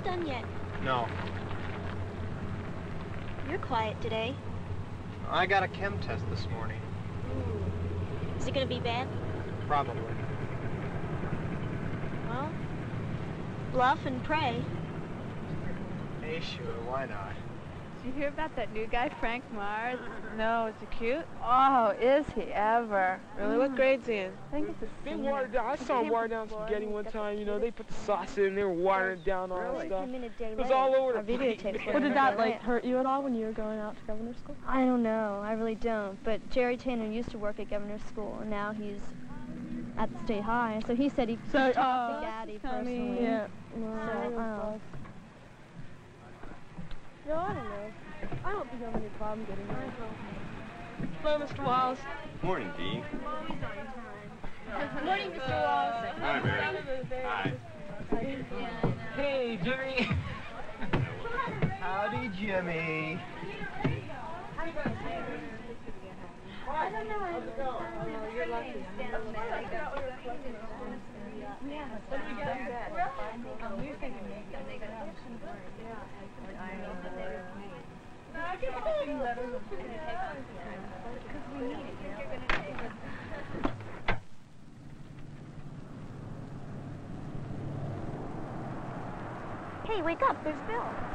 done yet? No. You're quiet today. I got a chem test this morning. Is it gonna be bad? Probably. Well, bluff and pray. Hey, sure, why not? Did you hear about that new guy, Frank Mars? No, is he cute? Oh, is he ever? Really? What grade's he in? I think it's a They senior. watered down. I saw him water down spaghetti one time. You know, they put the sauce in. They were watering it down all that stuff. It was all over the place. Well, did that like hurt you at all when you were going out to governor's school? I don't know. I really don't. But Jerry Tanner used to work at governor's school, and now he's at the state high. So he said he talked to Daddy personally. Yeah. No, I don't know. I don't think I have any problem getting there. Hello, Mr. Wallace. Morning, Dee. Morning, Mr. Wallace. Hi, Mary. Hi. Hey, Jimmy. Howdy, Jimmy. I don't know. You're lucky. Hey, wake up. There's Bill.